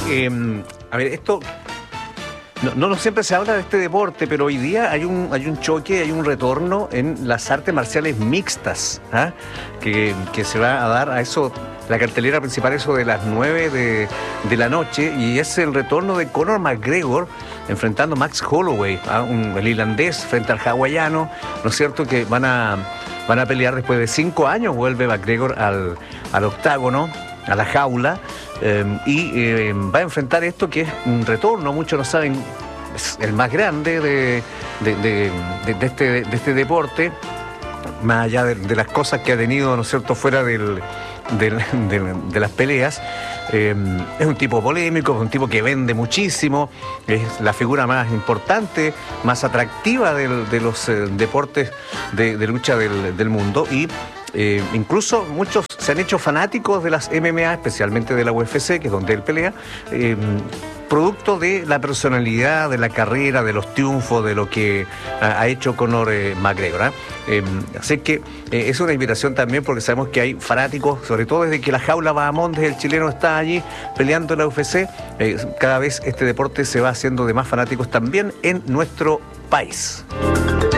A ver, esto no siempre se habla de este deporte, pero hoy día hay un choque, hay un retorno en las artes marciales mixtas, ¿ah? que se va a dar a eso, la cartelera principal, eso de las 9 de la noche, y es el retorno de Conor McGregor enfrentando a Max Holloway, el irlandés frente al hawaiano, ¿no es cierto?, que van a pelear después de 5 años. Vuelve McGregor al octágono, a la jaula, y va a enfrentar esto que es un retorno, muchos no saben, es el más grande de este deporte, más allá de las cosas que ha tenido, ¿no es cierto?, fuera de las peleas. Es un tipo polémico, es un tipo que vende muchísimo, es la figura más importante, más atractiva de los deportes de lucha del mundo, y incluso muchos se han hecho fanáticos de las MMA, especialmente de la UFC, que es donde él pelea, producto de la personalidad, de la carrera, de los triunfos, de lo que ha hecho Conor McGregor. Así que es una invitación también, porque sabemos que hay fanáticos, sobre todo desde que la jaula Bahamondes, desde el chileno está allí peleando en la UFC, cada vez este deporte se va haciendo de más fanáticos también en nuestro país.